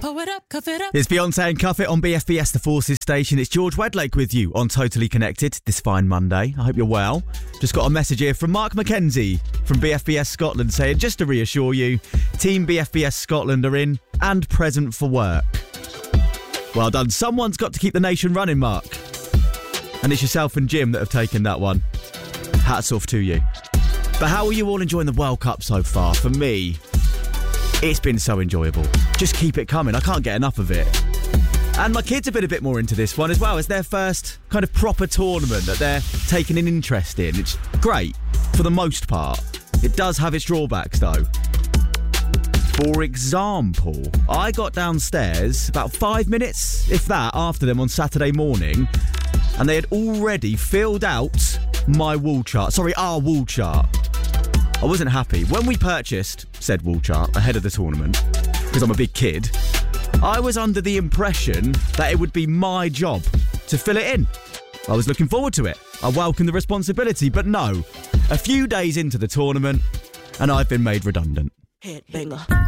Pour it up, cuff it up. It's Beyonce and Cuff It on BFBS, the Forces station. It's George Wedlake with you on Totally Connected this fine Monday. I hope you're well. Just got a message here from Mark McKenzie from BFBS Scotland saying, just to reassure you, Team BFBS Scotland are in and present for work. Well done. Someone's got to keep the nation running, Mark. And it's yourself and Jim that have taken that one. Hats off to you. But how are you all enjoying the World Cup so far? For me, it's been so enjoyable. Just keep it coming. I can't get enough of it. And my kids have been a bit more into this one as well. It's their first kind of proper tournament that they're taking an interest in. It's great for the most part. It does have its drawbacks though. For example, I got downstairs about 5 minutes, if that, after them on Saturday morning, and they had already filled out my wall chart. Sorry, our wall chart. I wasn't happy. When we purchased said wall chart ahead of the tournament, because I'm a big kid, I was under the impression that it would be my job to fill it in. I was looking forward to it. I welcome the responsibility, but no. A few days into the tournament, and I've been made redundant. Headbanger.